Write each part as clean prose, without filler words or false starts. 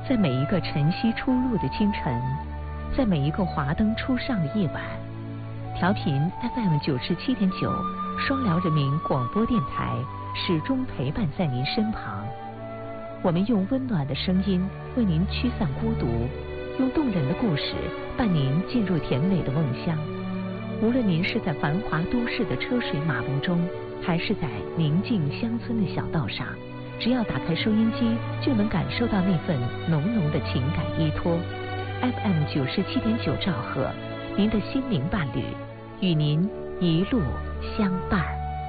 在每一个晨曦初露的清晨，在每一个华灯初上的夜晚，调频 FM 97.9双辽人民广播电台始终陪伴在您身旁。我们用温暖的声音为您驱散孤独，用动人的故事伴您进入甜美的梦乡。无论您是在繁华都市的车水马龙中，还是在宁静乡村的小道上，只要打开收音机，就能感受到那份浓浓的情感依托。FM 97.9兆赫，您的心灵伴侣，与您一路相伴。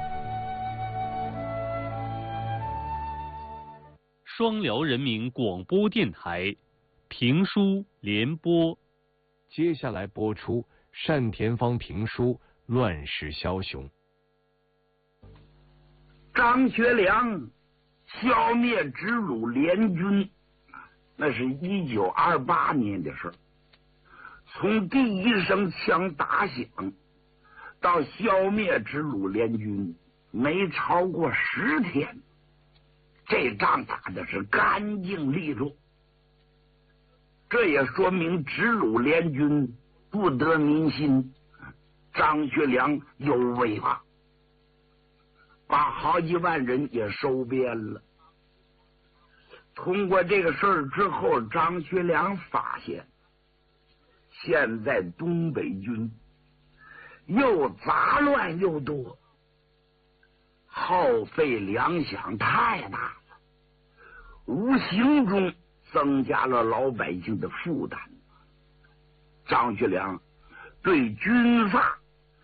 双辽人民广播电台评书联播， 接下来播出单田芳评书《乱世枭雄》。 张学良消灭直鲁联军，那是1928年的事儿。从第一声枪打响到消灭直鲁联军，没超过10天。这仗打的是干净利落，这也说明直鲁联军不得民心，张学良有为法，把好几万人也收编了。通过这个事儿之后，张学良发现现在东北军又杂乱又多，耗费粮饷太大了，无形中增加了老百姓的负担。张学良对军阀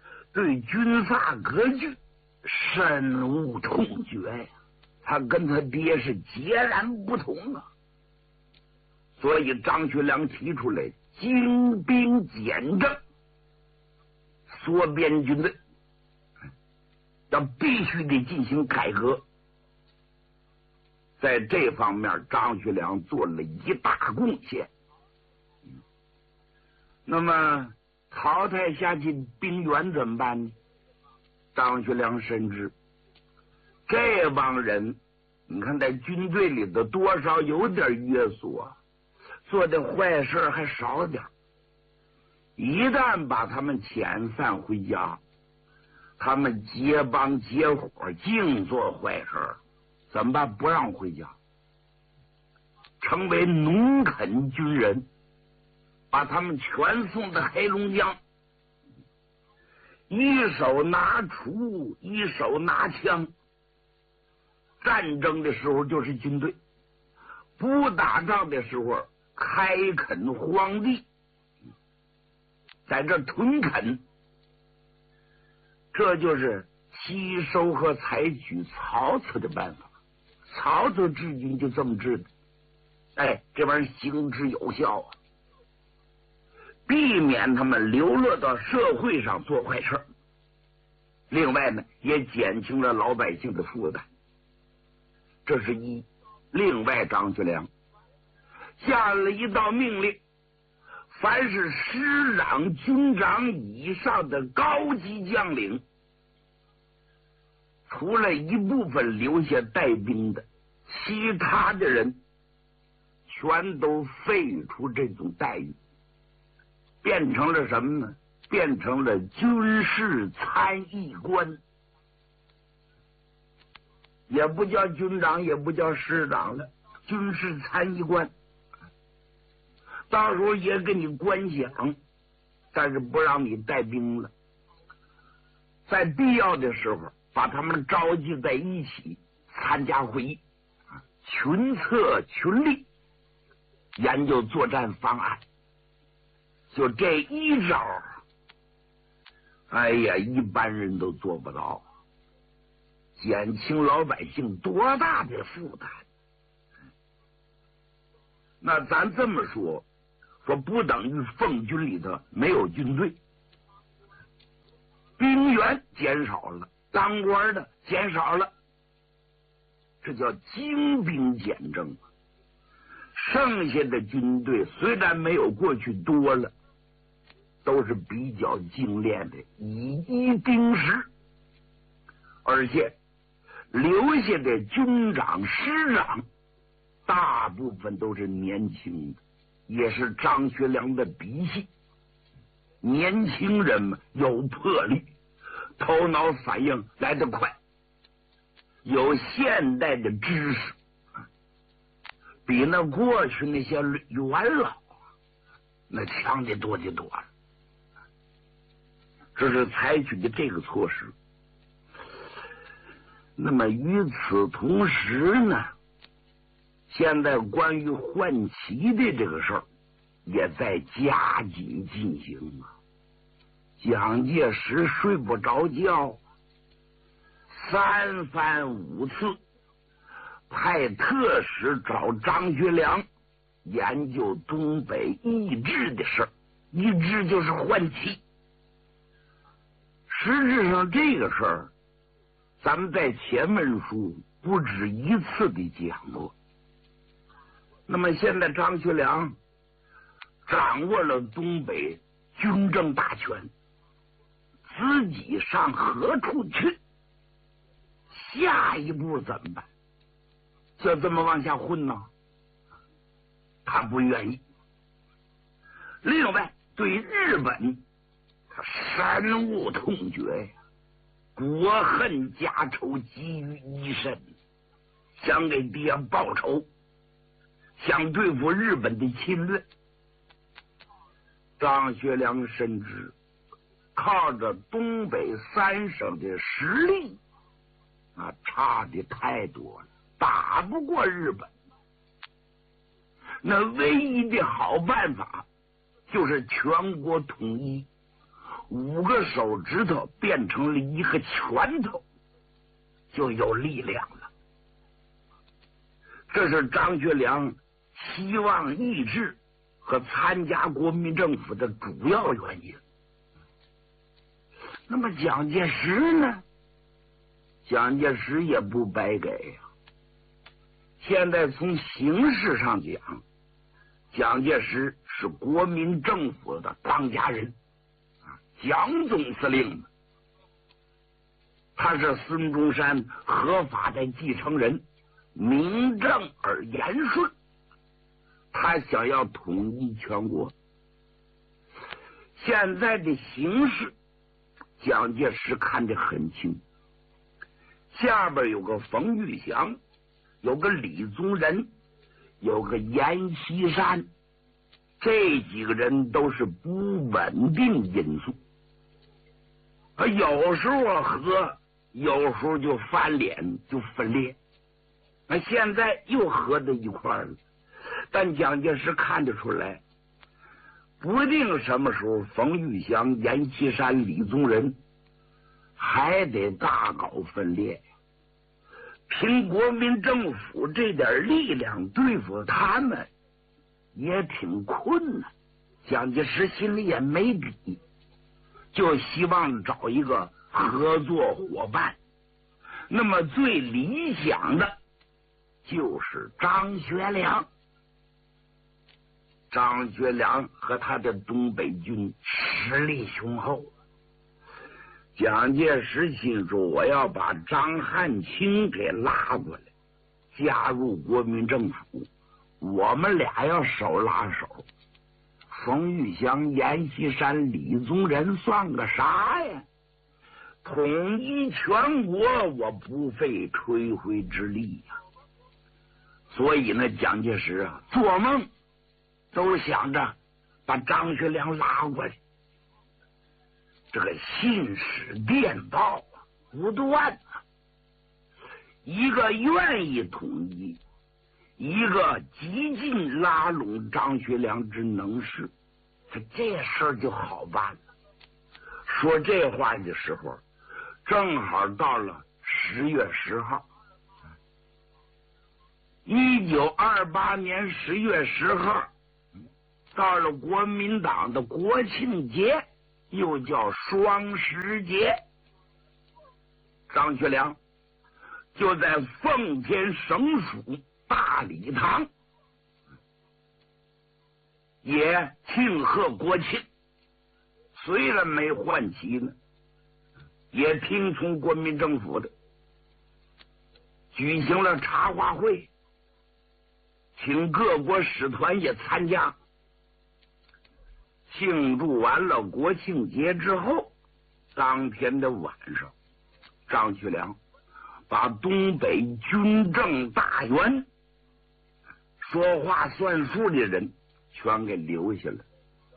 割据深恶痛绝呀，他跟他爹是截然不同啊。所以张学良提出来精兵简政，缩编军队，要必须得进行改革。在这方面，张学良做了一大贡献。那么淘汰下去兵员怎么办呢？张学良深知这帮人，你看在军队里头多少有点约束啊，做的坏事还少点。一旦把他们遣散回家，他们结帮结伙净做坏事，怎么办？不让回家，成为农垦军人，把他们全送到黑龙江，一手拿锄，一手拿枪。战争的时候就是军队，不打仗的时候开垦荒地，在这屯垦。这就是吸收和采取曹操的办法。曹操治军就这么治的，这玩意儿行之有效啊，避免他们流落到社会上做坏事。另外呢，也减轻了老百姓的负担，这是一。另外，张学良下了一道命令，凡是师长、军长以上的高级将领，除了一部分留下带兵的，其他的人全都废除这种待遇，变成了什么呢？变成了军事参议官，也不叫军长，也不叫师长了，军事参议官。到时候也给你官饷，但是不让你带兵了。在必要的时候，把他们召集在一起参加会议，群策群力，研究作战方案。就这一招，一般人都做不到，减轻老百姓多大的负担。那咱这么说不等于奉军里头没有军队，兵员减少了，当官的减少了，这叫精兵简政。剩下的军队虽然没有过去多了，都是比较精炼的，以一定十，而且留下的军长、师长大部分都是年轻的，也是张学良的嫡系。年轻人们有魄力，头脑反应来得快，有现代的知识，比那过去那些元老那强的多的多了。这是采取的这个措施。那么与此同时呢，现在关于换旗的这个事儿也在加紧进行啊。蒋介石睡不着觉，3番5次派特使找张学良研究东北易帜的事儿。易帜就是换旗。实质上这个事儿咱们在前文书不止一次的讲过。那么现在张学良掌握了东北军政大权，自己上何处去？下一步怎么办？就这么往下混呢？他不愿意。另外对日本他深恶痛绝呀，国恨家仇积于一身，想给爹报仇，想对付日本的侵略。张学良深知靠着东北3省的实力差的太多了，打不过日本。那唯一的好办法就是全国统一，5个手指头变成了一个拳头，就有力量了。这是张学良希望抑制和参加国民政府的主要原因。那么蒋介石呢？蒋介石也不白给呀。现在从形式上讲，蒋介石是国民政府的当家人，蒋总司令，他是孙中山合法的继承人，名正而言顺。他想要统一全国。现在的形势蒋介石看得很清，下边有个冯玉祥，有个李宗仁，有个阎锡山，这几个人都是不稳定因素，有时候合，有时候就翻脸就分裂。现在又合在一块儿了。但蒋介石看得出来，不定什么时候冯玉祥、阎锡山、李宗仁还得大搞分裂，凭国民政府这点力量对付他们也挺困难。蒋介石心里也没底，就希望找一个合作伙伴。那么最理想的就是张学良。张学良和他的东北军实力雄厚，蒋介石心说我要把张汉卿给拉过来加入国民政府，我们俩要手拉手。冯玉祥、阎锡山、李宗仁算个啥呀？统一全国我不费吹灰之力呀。所以呢，蒋介石做梦都想着把张学良拉过来。这个信使电报不断一个愿意统一，一个极尽拉拢张学良之能事，这事儿就好办了。说这话的时候，正好到了10月10号。1928年10月10号，到了国民党的国庆节，又叫双十节。张学良就在奉天省府大礼堂也庆贺国庆，虽然没换旗呢，也听从国民政府的，举行了茶话会。 请各国使团也参加。庆祝完了国庆节之后，当天的晚上，张学良把东北军政大员说话算数的人全给留下了，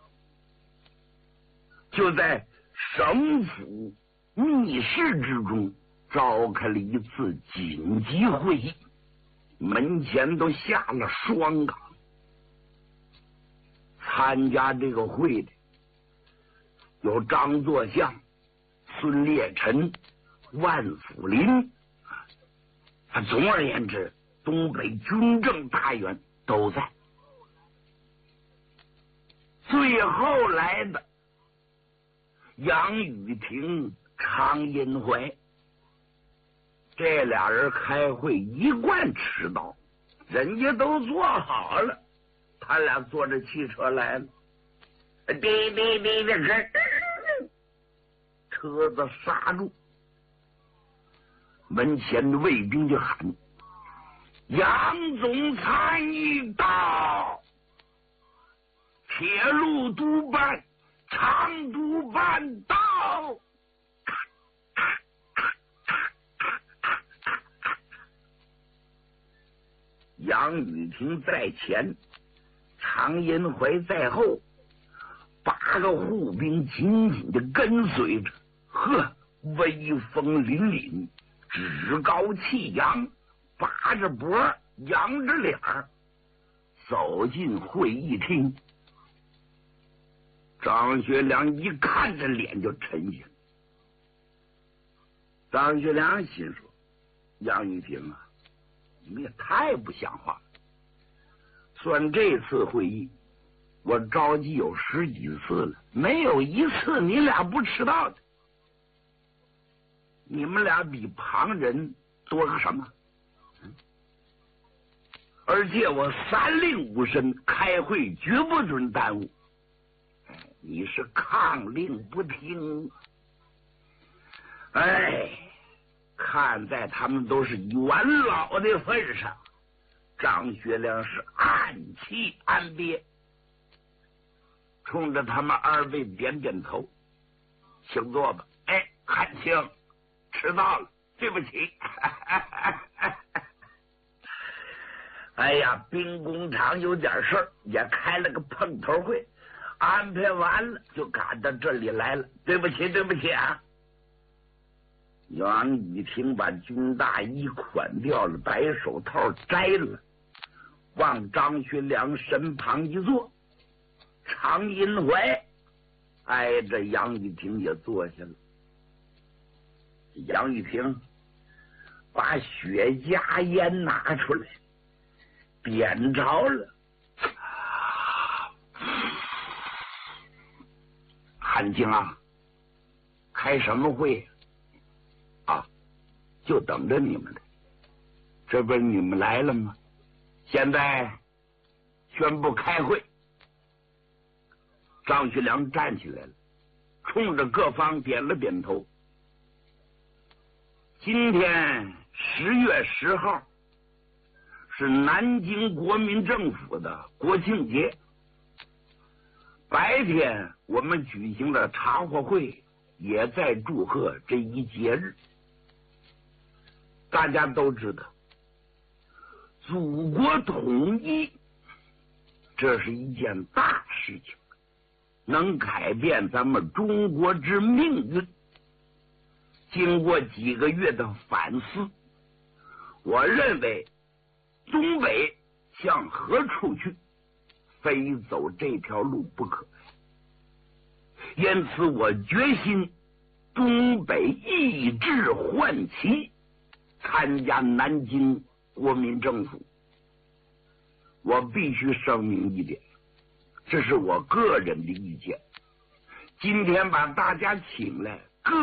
就在省府密室之中召开了一次紧急会议，门前都下了双岗。参加这个会的有张作相、孙烈臣、万福林，总而言之，东北军政大员都在。最后来的杨雨婷、常荫槐，这俩人开会一贯迟到，人家都做好了，他俩坐着汽车来了，滴滴滴的车子刹住，门前的卫兵就喊：“杨总参议到！铁路督办、长督办到！”杨雨婷在前，常荫槐在后，8个护兵紧紧的跟随着，威风凛凛，趾高气扬，拔着脖，扬着脸走进会议厅。张学良一看这脸就沉下。张学良心说：“杨雨婷啊，你们也太不像话了！算这次会议，我召集有10几次了，没有一次你俩不迟到的。你们俩比旁人多个什么？而且我3令5申，开会绝不准耽误。你是抗令不听。看在他们都是元老的份上，张学良是暗气暗憋，冲着他们2位点点头，请坐吧。汉卿迟到了，对不起。兵工厂有点事儿，也开了个碰头会，安排完了就赶到这里来了，对不起，对不起啊。杨雨婷把军大衣捆掉了，白手套摘了，往张学良身旁一坐，常荫槐挨着杨雨婷也坐下了。杨雨婷把雪茄烟拿出来，点着了。汉卿啊，开什么会啊？就等着你们了。这不是你们来了吗？现在宣布开会。张学良站起来了，冲着各方点了点头。今天10月10号是南京国民政府的国庆节，白天我们举行了茶话会，也在祝贺这一节日。大家都知道，祖国统一这是一件大事情，能改变咱们中国之命运。经过几个月的反思，我认为东北向何处去，非走这条路不可。因此我决心东北义志焕旗，参加南京国民政府。我必须声明一点，这是我个人的意见。今天把大家请来，